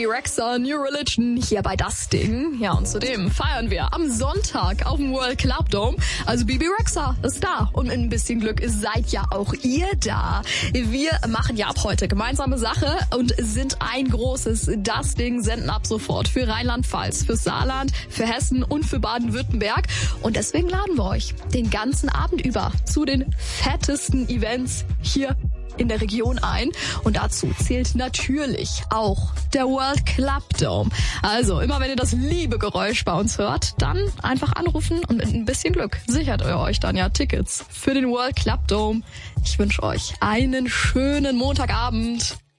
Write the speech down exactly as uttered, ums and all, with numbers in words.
Bebe Rexha, New Religion hier bei Das Ding. Ja, und zudem feiern wir am Sonntag auf dem World Club Dome. Also Bebe Rexha ist da und mit ein bisschen Glück seid ja auch ihr da. Wir machen ja ab heute gemeinsame Sache und sind ein großes Das Ding, senden ab sofort für Rheinland-Pfalz, für Saarland, für Hessen und für Baden-Württemberg. Und deswegen laden wir euch den ganzen Abend über zu den fettesten Events hier in der Region ein. Und dazu zählt natürlich auch der World Club Dome. Also immer wenn ihr das liebe Geräusch bei uns hört, dann einfach anrufen und mit ein bisschen Glück sichert ihr euch dann ja Tickets für den World Club Dome. Ich wünsche euch einen schönen Montagabend.